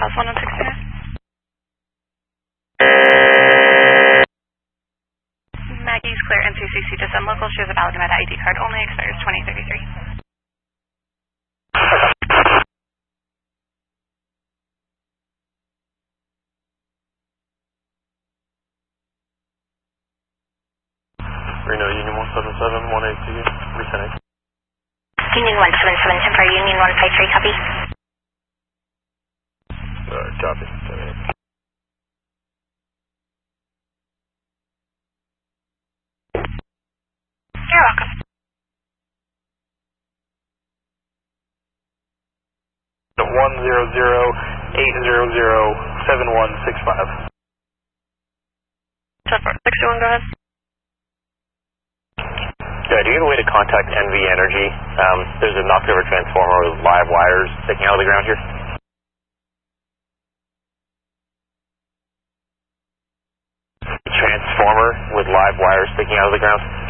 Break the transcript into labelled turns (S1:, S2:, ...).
S1: House 106. Maggie's clear NCCC to send local. She has a valid Nevada ID card. Only expires 2033.
S2: Reno, Union 177, 182, reconnect.
S3: Union 177, temporary Union 153, copy.
S2: Copy.
S1: You're welcome.
S2: The 100-800-7165.
S1: 61, go ahead.
S2: Yeah, do you have a way to contact NV Energy? There's a knocked-over transformer with live wires sticking out of the ground here. Transformer with live wires sticking out of the ground.